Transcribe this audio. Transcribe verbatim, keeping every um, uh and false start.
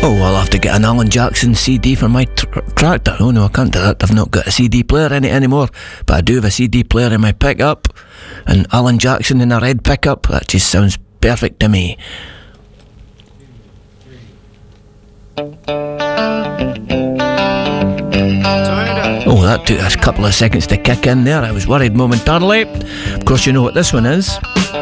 Oh, I'll have to get an Alan Jackson C D for my tr- tractor. Oh no, I can't do that. I've not got a C D player in it anymore. But I do have a C D player in my pickup. And Alan Jackson in a red pickup. That just sounds perfect to me. Oh, that took us a couple of seconds to kick in there. I was worried momentarily. Of course, you know what this one is.